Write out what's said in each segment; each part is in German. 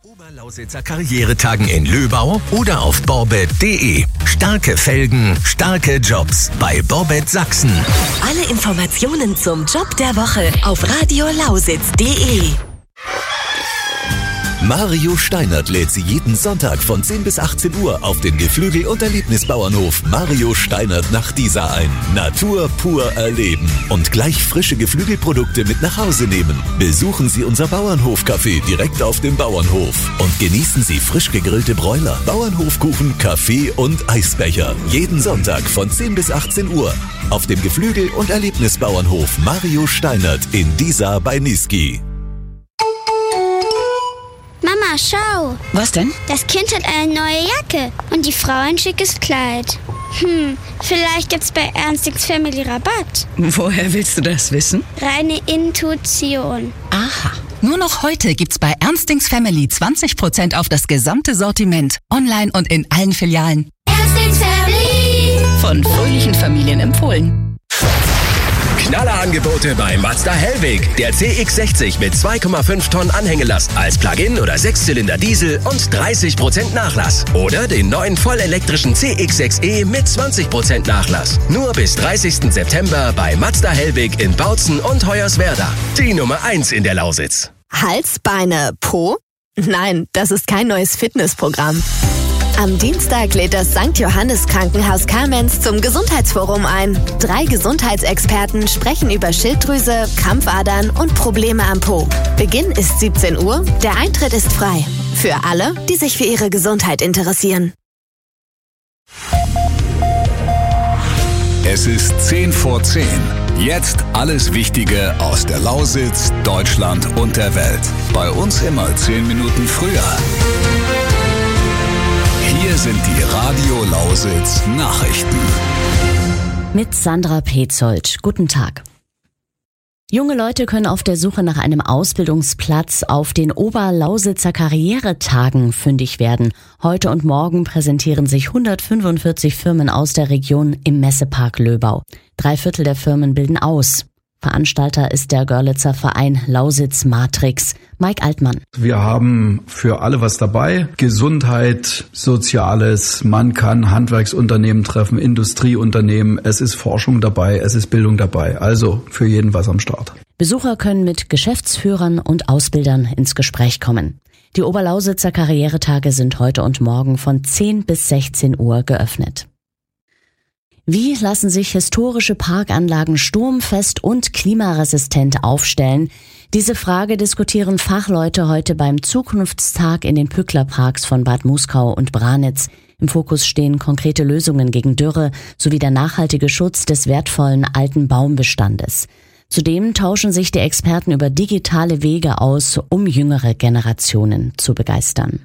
Oberlausitzer Karrieretagen in Löbau oder auf borbet.de. Starke Felgen, starke Jobs bei Borbet Sachsen. Alle Informationen zum Job der Woche auf radiolausitz.de. Mario Steinert lädt Sie jeden Sonntag von 10 bis 18 Uhr auf den Geflügel- und Erlebnisbauernhof Mario Steinert nach Diesa ein. Natur pur erleben und gleich frische Geflügelprodukte mit nach Hause nehmen. Besuchen Sie unser Bauernhof-Café direkt auf dem Bauernhof und genießen Sie frisch gegrillte Bräuler, Bauernhofkuchen, Kaffee und Eisbecher. Jeden Sonntag von 10 bis 18 Uhr auf dem Geflügel- und Erlebnisbauernhof Mario Steinert in Diesa bei Niesky. Mama, schau. Was denn? Das Kind hat eine neue Jacke und die Frau ein schickes Kleid. Vielleicht gibt's bei Ernstings Family Rabatt. Woher willst du das wissen? Reine Intuition. Aha. Nur noch heute gibt's bei Ernstings Family 20% auf das gesamte Sortiment. Online und in allen Filialen. Ernstings Family. Von fröhlichen Familien empfohlen. Knallerangebote bei Mazda Hellweg. Der CX-60 mit 2,5 Tonnen Anhängelast als Plug-in oder 6-Zylinder Diesel und 30% Nachlass. Oder den neuen vollelektrischen CX-6e mit 20% Nachlass. Nur bis 30. September bei Mazda Hellweg in Bautzen und Hoyerswerda. Die Nummer 1 in der Lausitz. Hals, Beine, Po? Nein, das ist kein neues Fitnessprogramm. Am Dienstag lädt das St. Johannes Krankenhaus Kamenz zum Gesundheitsforum ein. 3 Gesundheitsexperten sprechen über Schilddrüse, Krampfadern und Probleme am Po. Beginn ist 17 Uhr, der Eintritt ist frei. Für alle, die sich für ihre Gesundheit interessieren. Es ist 10 vor 10. Jetzt alles Wichtige aus der Lausitz, Deutschland und der Welt. Bei uns immer 10 Minuten früher. Hier sind die Radio Lausitz Nachrichten. Mit Sandra Petzold. Guten Tag. Junge Leute können auf der Suche nach einem Ausbildungsplatz auf den Oberlausitzer Karrieretagen fündig werden. Heute und morgen präsentieren sich 145 Firmen aus der Region im Messepark Löbau. 3/4 der Firmen bilden aus. Veranstalter ist der Görlitzer Verein Lausitz Matrix. Mike Altmann. Wir haben für alle was dabei. Gesundheit, Soziales, man kann Handwerksunternehmen treffen, Industrieunternehmen, es ist Forschung dabei, es ist Bildung dabei. Also für jeden was am Start. Besucher können mit Geschäftsführern und Ausbildern ins Gespräch kommen. Die Oberlausitzer Karrieretage sind heute und morgen von 10 bis 16 Uhr geöffnet. Wie lassen sich historische Parkanlagen sturmfest und klimaresistent aufstellen? Diese Frage diskutieren Fachleute heute beim Zukunftstag in den Pücklerparks von Bad Muskau und Branitz. Im Fokus stehen konkrete Lösungen gegen Dürre sowie der nachhaltige Schutz des wertvollen alten Baumbestandes. Zudem tauschen sich die Experten über digitale Wege aus, um jüngere Generationen zu begeistern.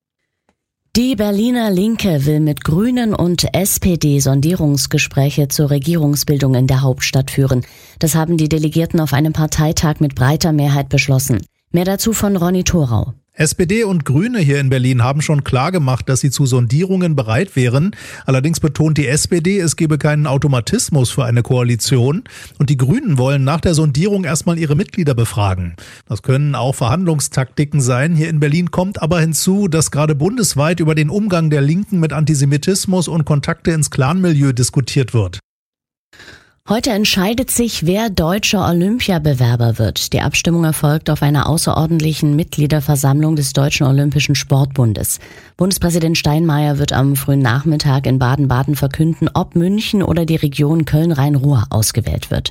Die Berliner Linke will mit Grünen und SPD Sondierungsgespräche zur Regierungsbildung in der Hauptstadt führen. Das haben die Delegierten auf einem Parteitag mit breiter Mehrheit beschlossen. Mehr dazu von Ronny Thorau. SPD und Grüne hier in Berlin haben schon klargemacht, dass sie zu Sondierungen bereit wären. Allerdings betont die SPD, es gebe keinen Automatismus für eine Koalition. Und die Grünen wollen nach der Sondierung erstmal ihre Mitglieder befragen. Das können auch Verhandlungstaktiken sein. Hier in Berlin kommt aber hinzu, dass gerade bundesweit über den Umgang der Linken mit Antisemitismus und Kontakte ins Clanmilieu diskutiert wird. Heute entscheidet sich, wer deutscher Olympiabewerber wird. Die Abstimmung erfolgt auf einer außerordentlichen Mitgliederversammlung des Deutschen Olympischen Sportbundes. Bundespräsident Steinmeier wird am frühen Nachmittag in Baden-Baden verkünden, ob München oder die Region Köln-Rhein-Ruhr ausgewählt wird.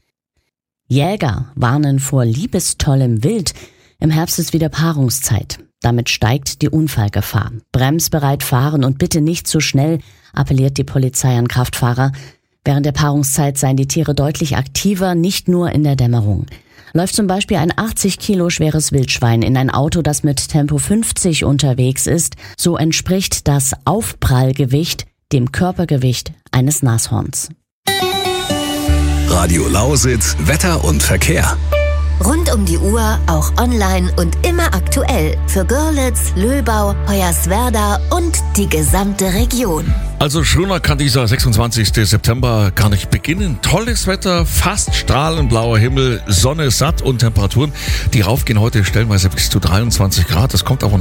Jäger warnen vor liebestollem Wild. Im Herbst ist wieder Paarungszeit. Damit steigt die Unfallgefahr. Bremsbereit fahren und bitte nicht zu schnell, appelliert die Polizei an Kraftfahrer. Während der Paarungszeit seien die Tiere deutlich aktiver, nicht nur in der Dämmerung. Läuft zum Beispiel ein 80 Kilo schweres Wildschwein in ein Auto, das mit Tempo 50 unterwegs ist, so entspricht das Aufprallgewicht dem Körpergewicht eines Nashorns. Radio Lausitz, Wetter und Verkehr. Rund um die Uhr, auch online und immer aktuell für Görlitz, Löbau, Hoyerswerda und die gesamte Region. Also schöner kann dieser 26. September gar nicht beginnen. Tolles Wetter, fast strahlend blauer Himmel, Sonne satt und Temperaturen, die raufgehen heute stellenweise bis zu 23 Grad. Das kommt aber